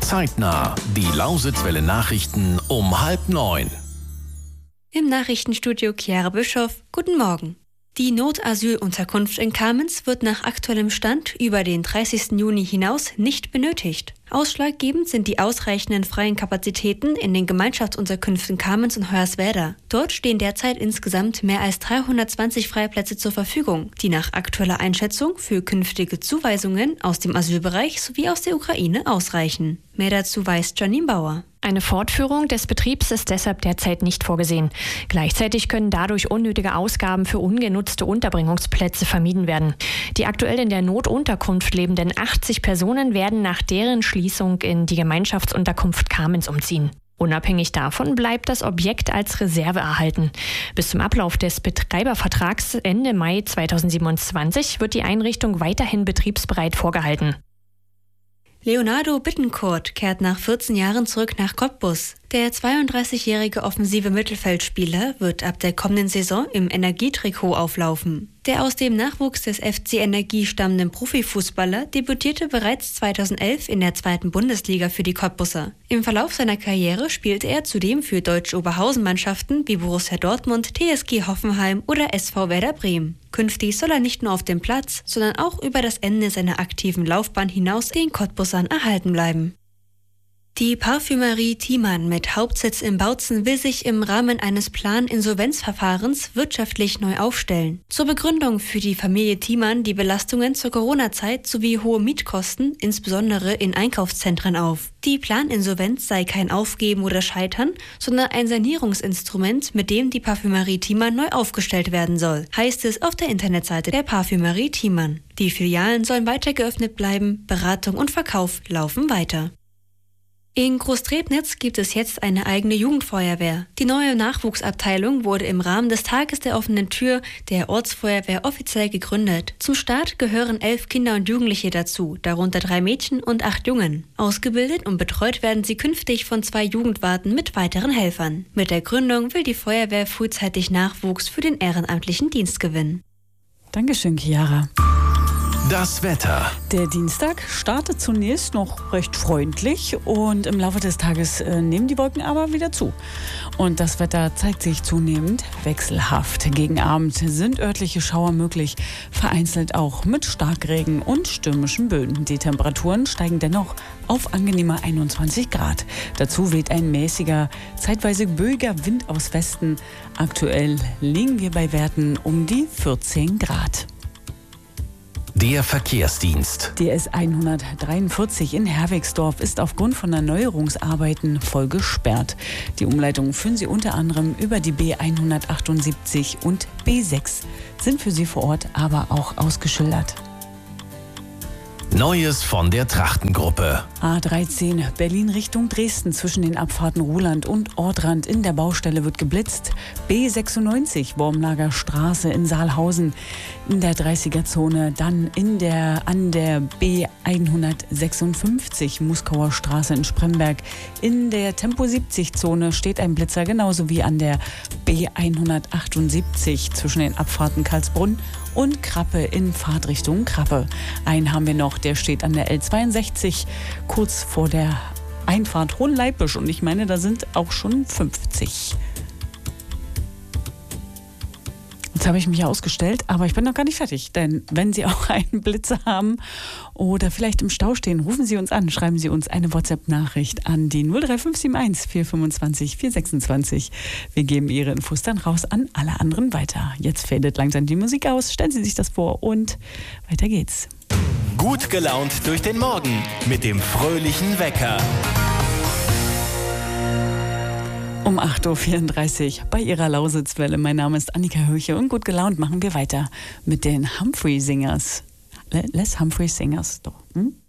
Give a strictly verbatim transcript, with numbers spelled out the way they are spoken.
Zeitnah, die Lausitzwelle Nachrichten um halb neun. Im Nachrichtenstudio Chiara Bischof, guten Morgen. Die Notasylunterkunft in Kamenz wird nach aktuellem Stand über den dreißigsten Juni hinaus nicht benötigt. Ausschlaggebend sind die ausreichenden freien Kapazitäten in den Gemeinschaftsunterkünften Kamenz und Hoyerswerda. Dort stehen derzeit insgesamt mehr als dreihundertzwanzig Freiplätze zur Verfügung, die nach aktueller Einschätzung für künftige Zuweisungen aus dem Asylbereich sowie aus der Ukraine ausreichen. Mehr dazu weiß Janine Bauer. Eine Fortführung des Betriebs ist deshalb derzeit nicht vorgesehen. Gleichzeitig können dadurch unnötige Ausgaben für ungenutzte Unterbringungsplätze vermieden werden. Die aktuell in der Notunterkunft lebenden achtzig Personen werden nach deren Schließung in die Gemeinschaftsunterkunft Kamenz umziehen. Unabhängig davon bleibt das Objekt als Reserve erhalten. Bis zum Ablauf des Betreibervertrags Ende Mai zweitausendsiebenundzwanzig wird die Einrichtung weiterhin betriebsbereit vorgehalten. Leonardo Bittencourt kehrt nach vierzehn Jahren zurück nach Cottbus. Der zweiunddreißigjährige offensive Mittelfeldspieler wird ab der kommenden Saison im Energietrikot auflaufen. Der aus dem Nachwuchs des F C Energie stammende Profifußballer debütierte bereits zweitausendelf in der zweiten Bundesliga für die Cottbusser. Im Verlauf seiner Karriere spielte er zudem für deutsche Oberhausen-Mannschaften wie Borussia Dortmund, T S G Hoffenheim oder S V Werder Bremen. Künftig soll er nicht nur auf dem Platz, sondern auch über das Ende seiner aktiven Laufbahn hinaus den Cottbussern erhalten bleiben. Die Parfümerie Thiemann mit Hauptsitz in Bautzen will sich im Rahmen eines Plan-Insolvenzverfahrens wirtschaftlich neu aufstellen. Zur Begründung für die Familie Thiemann die Belastungen zur Corona-Zeit sowie hohe Mietkosten, insbesondere in Einkaufszentren auf. Die Planinsolvenz sei kein Aufgeben oder Scheitern, sondern ein Sanierungsinstrument, mit dem die Parfümerie Thiemann neu aufgestellt werden soll, heißt es auf der Internetseite der Parfümerie Thiemann. Die Filialen sollen weiter geöffnet bleiben, Beratung und Verkauf laufen weiter. In Großtrebnitz gibt es jetzt eine eigene Jugendfeuerwehr. Die neue Nachwuchsabteilung wurde im Rahmen des Tages der offenen Tür der Ortsfeuerwehr offiziell gegründet. Zum Start gehören elf Kinder und Jugendliche dazu, darunter drei Mädchen und acht Jungen. Ausgebildet und betreut werden sie künftig von zwei Jugendwarten mit weiteren Helfern. Mit der Gründung will die Feuerwehr frühzeitig Nachwuchs für den ehrenamtlichen Dienst gewinnen. Dankeschön, Chiara. Das Wetter. Der Dienstag startet zunächst noch recht freundlich und im Laufe des Tages äh, nehmen die Wolken aber wieder zu. Und das Wetter zeigt sich zunehmend wechselhaft. Gegen Abend sind örtliche Schauer möglich, vereinzelt auch mit Starkregen und stürmischen Böen. Die Temperaturen steigen dennoch auf angenehme einundzwanzig Grad. Dazu weht ein mäßiger, zeitweise böiger Wind aus Westen. Aktuell liegen wir bei Werten um die vierzehn Grad. Der Verkehrsdienst. Die S hundertdreiundvierzig in Herwigsdorf ist aufgrund von Erneuerungsarbeiten voll gesperrt. Die Umleitungen führen Sie unter anderem über die B hundertachtundsiebzig und B sechs, sind für Sie vor Ort aber auch ausgeschildert. Neues von der Trachtengruppe. A dreizehn Berlin Richtung Dresden zwischen den Abfahrten Ruhland und Ortrand in der Baustelle wird geblitzt. B sechsundneunzig Wormlager Straße in Saalhausen in der dreißiger-Zone. Dann in der, an der B hundertsechsundfünfzig Muskauer Straße in Spremberg. In der Tempo siebzig-Zone steht ein Blitzer, genauso wie an der B hundertachtundsiebzig zwischen den Abfahrten Karlsbrunn und Krappe in Fahrtrichtung Krappe. Einen haben wir noch, der steht an der L zweiundsechzig, kurz vor der Einfahrt Hohenleipisch. Und ich meine, da sind auch schon fünfzig. Jetzt habe ich mich ausgestellt, aber ich bin noch gar nicht fertig. Denn wenn Sie auch einen Blitzer haben oder vielleicht im Stau stehen, rufen Sie uns an, schreiben Sie uns eine WhatsApp-Nachricht an die null drei fünf sieben eins vier fünfundzwanzig vier sechsundzwanzig. Wir geben Ihre Infos dann raus an alle anderen weiter. Jetzt fadet langsam die Musik aus, stellen Sie sich das vor und weiter geht's. Gut gelaunt durch den Morgen mit dem fröhlichen Wecker. Um acht Uhr vierunddreißig bei Ihrer Lausitzwelle. Mein Name ist Annika Höche und gut gelaunt machen wir weiter mit den Humphrey Singers. Les Humphrey Singers, doch. Hm?